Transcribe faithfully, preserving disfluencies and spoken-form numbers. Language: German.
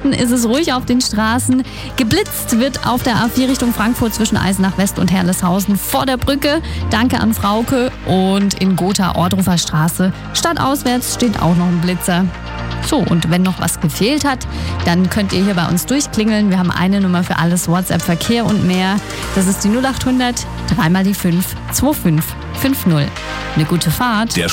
Ansonsten ist es ruhig auf den Straßen. Geblitzt wird auf der A vier Richtung Frankfurt zwischen Eisenach West und Herleshausen vor der Brücke. Danke an Frauke. Und in Gotha Ordrufer Straße stadtauswärts steht auch noch ein Blitzer. So, und wenn noch was gefehlt hat, dann könnt ihr hier bei uns durchklingeln. Wir haben eine Nummer für alles, WhatsApp, Verkehr und mehr. Das ist die null acht hundert, dreimal die fünf, zwei fünf fünf null. Eine gute Fahrt. Der